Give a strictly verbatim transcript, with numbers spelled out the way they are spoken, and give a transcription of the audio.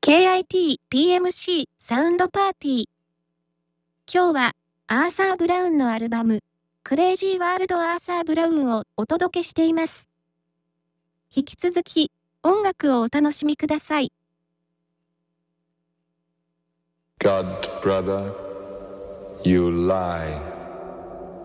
ケーアイティーピーエムシー サウンドパーティー。今日はアーサー・ブラウンのアルバムクレイジー・ワールド・アーサー・ブラウンをお届けしています。引き続き音楽をお楽しみください。 God, brother, you lie.